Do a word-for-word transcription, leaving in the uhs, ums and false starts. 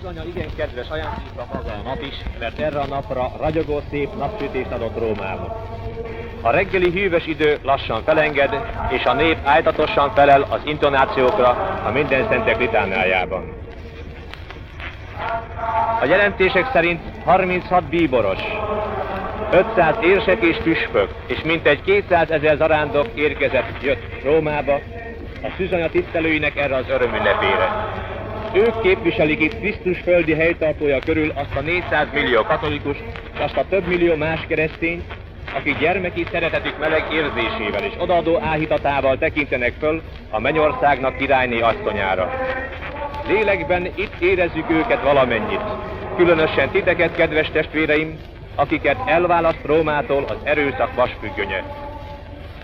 bizony igen kedves ajándéka maga a nap is, mert erre a napra ragyogó szép napsütést adott Rómának. A reggeli hűvös idő lassan felenged, és a nép ájtatosan felel az intonációkra a Mindenszentek litániájában. A jelentések szerint harminchat bíboros, ötszáz érsek és püspök, és mintegy kétszázezer zarándok érkezett, jött Rómába a szűzanya tisztelőinek erre az örömünnepére. Ők képviselik itt Krisztus földi helytartója körül azt a négyszáz millió katolikus, és azt a több millió más keresztényt, akik gyermeki szeretetük meleg érzésével és odaadó áhítatával tekintenek föl a mennyországnak királyné asszonyára. Lélekben itt érezzük őket valamennyit, különösen titeket, kedves testvéreim, akiket elválaszt Rómától az erőszak vasfüggönye.